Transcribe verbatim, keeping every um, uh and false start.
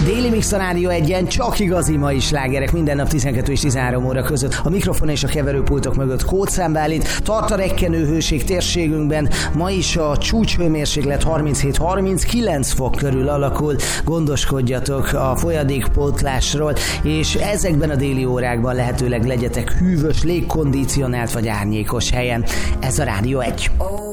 Déli Mix a Rádió egyen, csak igazi mai slágerek minden nap tizenkettő és tizenhárom óra között. A mikrofon és a keverőpultok mögött Kóczán Bálint. Tart a rekkenő hőség térségünkben. Ma is a csúcshőmérséklet harminchét harminckilenc fok körül alakul. Gondoskodjatok a folyadékpótlásról, és ezekben a déli órákban lehetőleg legyetek hűvös, légkondicionált vagy árnyékos helyen. Ez a Rádió egy.